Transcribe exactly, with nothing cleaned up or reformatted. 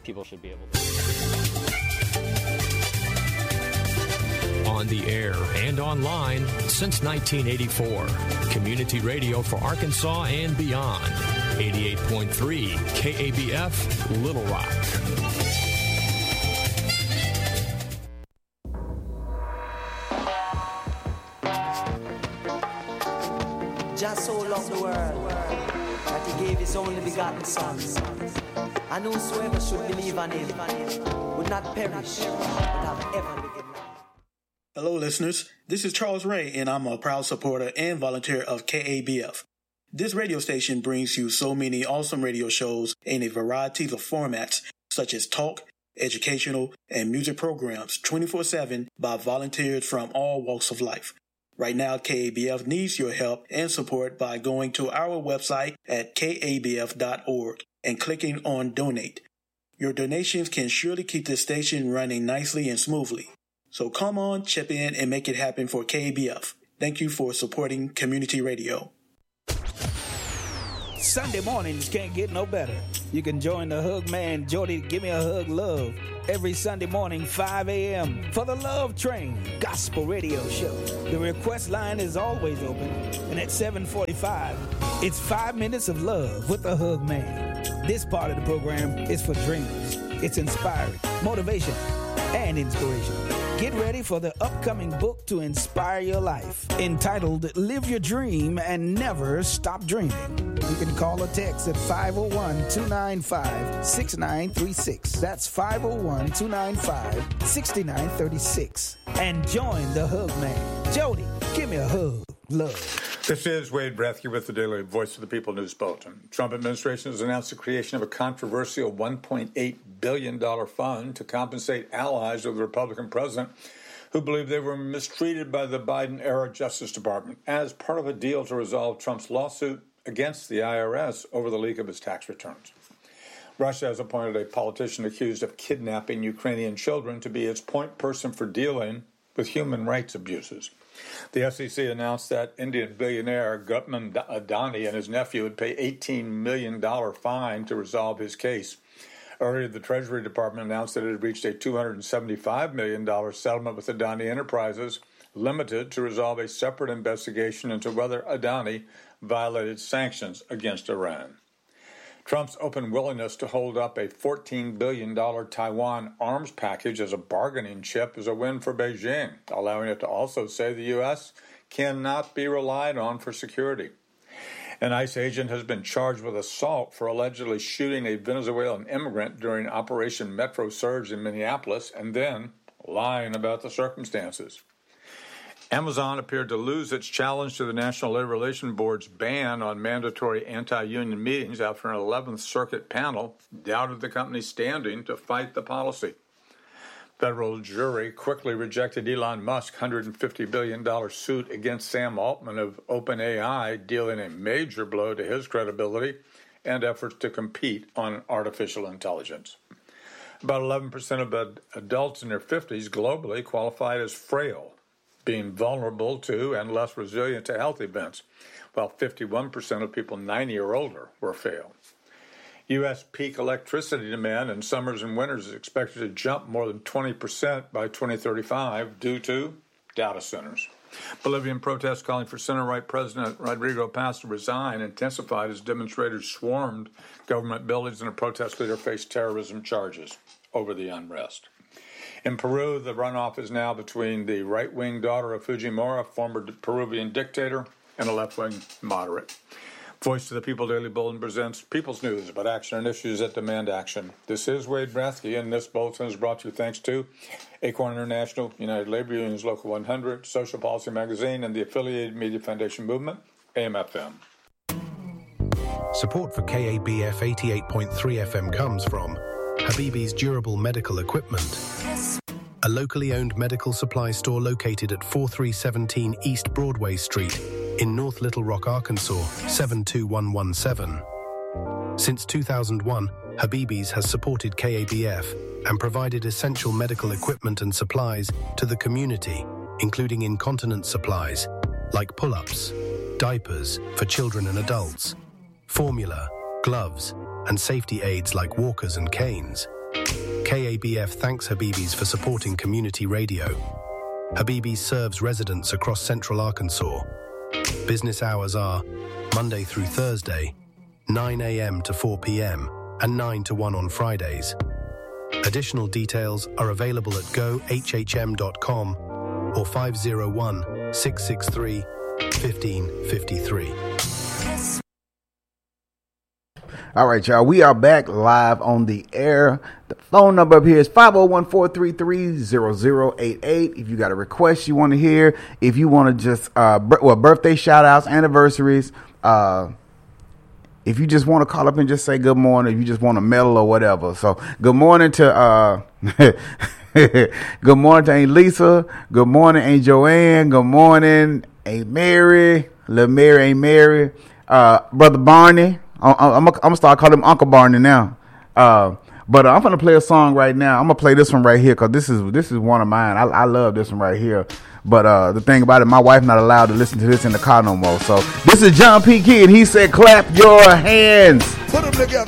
people should be able to. On the air and online since nineteen eighty-four. Community radio for Arkansas and beyond. eighty-eight point three K A B F, Little Rock. Just so loved the world that he gave his only begotten Son, and whosoever should believe on him would not perish, but have everlasting life. Hello, listeners. This is Charles Ray, and I'm a proud supporter and volunteer of K A B F. This radio station brings you so many awesome radio shows in a variety of formats, such as talk, educational, and music programs twenty-four seven by volunteers from all walks of life. Right now, K A B F needs your help and support by going to our website at K A B F dot org and clicking on Donate. Your donations can surely keep the station running nicely and smoothly. So come on, chip in, and make it happen for K A B F. Thank you for supporting community radio. Sunday mornings can't get no better. You can join the Hug Man, Jody, Give Me a Hug Love, every Sunday morning, five a.m. for the Love Train Gospel Radio Show. The request line is always open, and at seven forty-five, it's five minutes of love with the Hug Man. This part of the program is for dreamers. It's inspiring, motivation, and inspiration. Get ready for the upcoming book to inspire your life, entitled Live Your Dream and Never Stop Dreaming. You can call or text at five oh one, two nine five, six nine three six. That's five oh one, two nine five, six nine three six. And join the Hug Man. Jody, give me a hug. Love. This is Wade Brethke with the Daily Voice of the People News Bulletin. Trump administration has announced the creation of a controversial one point eight billion dollars fund to compensate allies of the Republican president who believe they were mistreated by the Biden-era Justice Department as part of a deal to resolve Trump's lawsuit against the I R S over the leak of his tax returns. Russia has appointed a politician accused of kidnapping Ukrainian children to be its point person for dealing with human rights abuses. The S E C announced that Indian billionaire Gutman Adani and his nephew would pay eighteen million dollars fine to resolve his case. Earlier, the Treasury Department announced that it had reached a two hundred seventy-five million dollars settlement with Adani Enterprises, limited to resolve a separate investigation into whether Adani violated sanctions against Iran. Trump's open willingness to hold up a fourteen billion dollars Taiwan arms package as a bargaining chip is a win for Beijing, allowing it to also say the U S cannot be relied on for security. An ICE agent has been charged with assault for allegedly shooting a Venezuelan immigrant during Operation Metro Surge in Minneapolis and then lying about the circumstances. Amazon appeared to lose its challenge to the National Labor Relations Board's ban on mandatory anti-union meetings after an eleventh Circuit panel doubted the company's standing to fight the policy. Federal jury quickly rejected Elon Musk's one hundred fifty billion dollars suit against Sam Altman of OpenAI, dealing a major blow to his credibility and efforts to compete on artificial intelligence. About eleven percent of ad- adults in their fifties globally qualified as frail, being vulnerable to and less resilient to health events, while fifty-one percent of people ninety or older were frail. U S peak electricity demand in summers and winters is expected to jump more than twenty percent by twenty thirty-five due to data centers. Bolivian protests calling for center-right President Rodrigo Paz to resign intensified as demonstrators swarmed government buildings and a protest leader faced terrorism charges over the unrest. In Peru, the runoff is now between the right-wing daughter of Fujimori, former Peruvian dictator, and a left-wing moderate. Voice of the People Daily Bulletin presents People's News about action and issues that demand action. This is Wade Brethke, and this bulletin is brought to you thanks to Acorn International, United Labor Unions Local one hundred, Social Policy Magazine, and the Affiliated Media Foundation Movement, A M F M. Support for K A B F eighty-eight point three F M comes from Habibi's Durable Medical Equipment, a locally owned medical supply store located at forty-three seventeen East Broadway Street in North Little Rock, Arkansas, seven two one one seven. Since two thousand one, Habibi's has supported K A B F and provided essential medical equipment and supplies to the community, including incontinence supplies like pull-ups, diapers for children and adults, formula, gloves, and safety aids like walkers and canes. K A B F thanks Habibis for supporting community radio. Habibis serves residents across central Arkansas. Business hours are Monday through Thursday, nine a.m. to four p.m. and nine to one on Fridays. Additional details are available at go h h m dot com or five oh one, six six three, one five five three. All right, y'all. We are back live on the air. The phone number up here is five oh one, four three three, zero zero eight eight. If you got a request you want to hear, if you want to just, uh, b- well, birthday shout outs, anniversaries, uh, if you just want to call up and just say good morning, if you just want to medal or whatever. So good morning to, uh, good morning to Aunt Lisa. Good morning, Aunt Joanne. Good morning, Aunt Mary, little Mary, Aunt Mary, uh, Brother Barney. I'm, I'm, I'm gonna start calling him Uncle Barney now. Uh, but uh, I'm gonna play a song right now. I'm gonna play this one right here because this is this is one of mine. I, I love this one right here. But uh, the thing about it, my wife's not allowed to listen to this in the car no more. So this is John P. Key, and he said, "Clap your hands." Put them together.